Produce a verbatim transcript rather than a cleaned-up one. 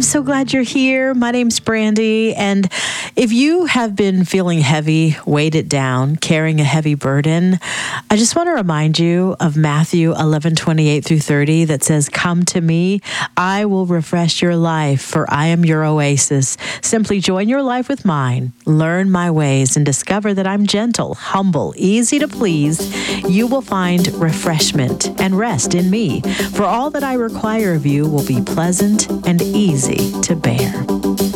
so glad you're here. My name's Brandy, and if you have been feeling heavy, weighted down, carrying a heavy burden, I just want to remind you of Matthew eleven twenty-eight through thirty that says, "Come to me, I will refresh your life, for I am your oasis. Simply join your life with mine, learn my ways, and discover that I'm gentle, humble, easy to please. You will find refreshment and rest in me, for all that I require of you will be pleasant and easy to bear."